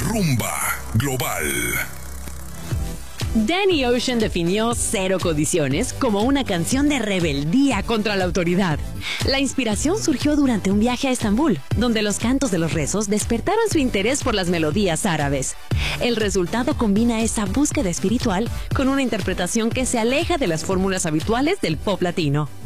Rumba Global. Danny Ocean definió Cero Condiciones como una canción de rebeldía contra la autoridad. La inspiración surgió durante un viaje a Estambul, donde los cantos de los rezos despertaron su interés por las melodías árabes. El resultado combina esa búsqueda espiritual con una interpretación que se aleja de las fórmulas habituales del pop latino.